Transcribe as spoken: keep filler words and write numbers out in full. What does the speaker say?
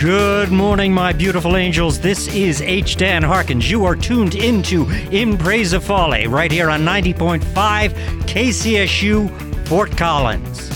Good morning, my beautiful angels. This is H. Dan Harkins. You are tuned into In Praise of Folly right here on ninety point five K C S U Fort Collins.